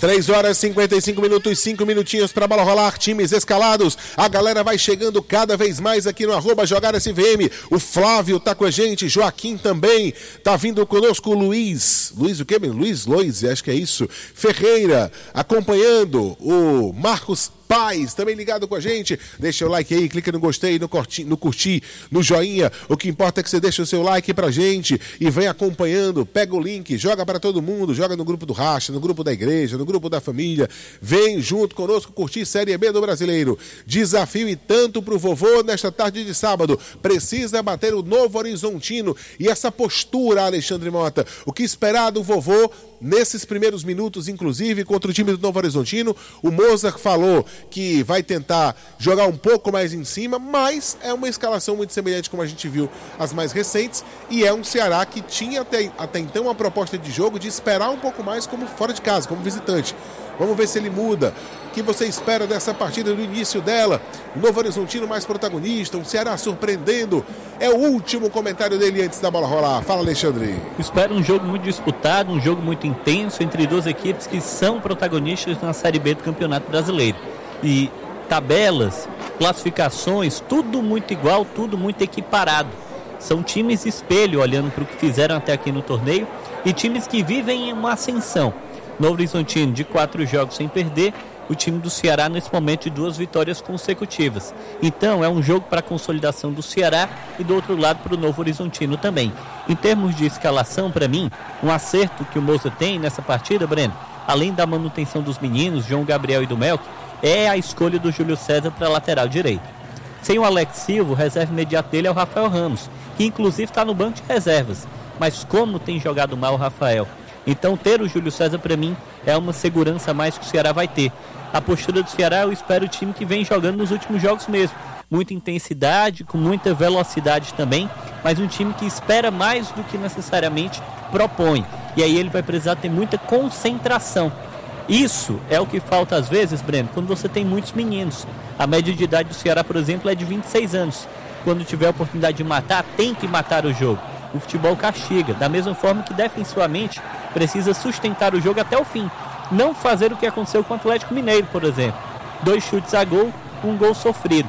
3 horas e 55 minutos, 5 minutinhos para a bola rolar, times escalados. A galera vai chegando cada vez mais aqui no @JogarSVM. O Flávio tá com a gente, Joaquim também. Tá vindo conosco o Luiz o quê, meu? Luiz, acho que é isso. Ferreira, acompanhando. O Marcos Paz, também ligado com a gente. Deixa o like aí, clica no gostei, no curtir, no joinha. O que importa é que você deixe o seu like pra gente e vem acompanhando. Pega o link, joga para todo mundo, joga no grupo do Racha, no grupo da igreja, no grupo da família. Vem junto conosco curtir Série B do Brasileiro. Desafio e tanto pro vovô nesta tarde de sábado. Precisa bater o Novo Horizontino. E essa postura, Alexandre Mota, o que esperar do vovô nesses primeiros minutos, inclusive, contra o time do Novo Horizontino? O Mozart falou que vai tentar jogar um pouco mais em cima, mas é uma escalação muito semelhante como a gente viu as mais recentes, e é um Ceará que tinha até então uma proposta de jogo de esperar um pouco mais como fora de casa, como visitante. Vamos ver se ele muda. O que você espera dessa partida, do início dela? O Novo Horizontino mais protagonista, o Ceará surpreendendo. É o último comentário dele antes da bola rolar. Fala, Alexandre. Espero um jogo muito disputado, um jogo muito intenso entre duas equipes que são protagonistas na Série B do Campeonato Brasileiro. E tabelas, classificações, tudo muito igual, tudo muito equiparado. São times espelho olhando para o que fizeram até aqui no torneio e times que vivem em uma ascensão. Novo Horizontino de 4 jogos sem perder, o time do Ceará nesse momento de 2 vitórias consecutivas. Então é um jogo para a consolidação do Ceará e do outro lado para o Novo Horizontino também. Em termos de escalação, para mim, um acerto que o Moza tem nessa partida, Breno, além da manutenção dos meninos, João Gabriel e do Melk, é a escolha do Júlio César para a lateral direita. Sem o Alex Silva, o reserva imediato dele é o Rafael Ramos, que inclusive está no banco de reservas. Mas como tem jogado mal o Rafael? Então ter o Júlio César para mim é uma segurança a mais que o Ceará vai ter. A postura do Ceará, eu espero o time que vem jogando nos últimos jogos mesmo. Muita intensidade, com muita velocidade também, mas um time que espera mais do que necessariamente propõe. E aí ele vai precisar ter muita concentração. Isso é o que falta às vezes, Breno, quando você tem muitos meninos. A média de idade do Ceará, por exemplo, é de 26 anos. Quando tiver a oportunidade de matar, tem que matar o jogo. O futebol castiga, da mesma forma que defensivamente precisa sustentar o jogo até o fim. Não fazer o que aconteceu com o Atlético Mineiro, por exemplo. 2 chutes a gol, 1 gol sofrido.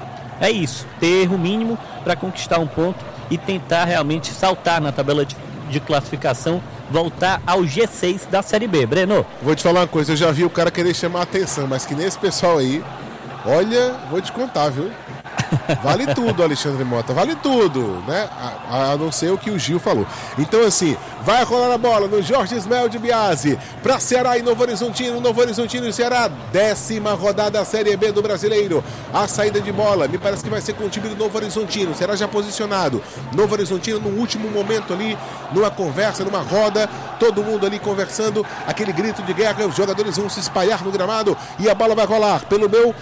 É isso, ter erro mínimo para conquistar um ponto e tentar realmente saltar na tabela de classificação, voltar ao G6 da Série B. Breno? Vou te falar uma coisa, eu já vi o cara querer chamar a atenção, mas que nesse pessoal aí, olha, vou te contar, viu? Vale tudo, Alexandre Mota, vale tudo, né? A não ser o que o Gil falou. Então, assim, vai rolar a bola no Jorge Ismael de Biasi para Ceará e Novo Horizontino e Ceará, 10ª rodada da Série B do Brasileiro. A saída de bola, me parece que vai ser com o time do Novo Horizontino. Será já posicionado. Novo Horizontino no último momento ali, numa conversa, numa roda, todo mundo ali conversando, aquele grito de guerra, os jogadores vão se espalhar no gramado e a bola vai rolar pelo meu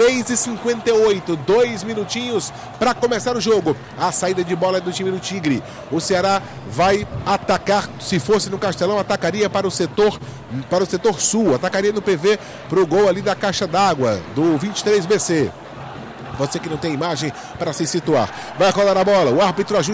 3h58, 2 minutinhos para começar o jogo. A saída de bola é do time do Tigre. O Ceará vai atacar, se fosse no Castelão, atacaria para o setor sul, atacaria no PV para o gol ali da caixa d'água do 23BC. Você que não tem imagem para se situar. Vai rolar a bola, o árbitro ajusta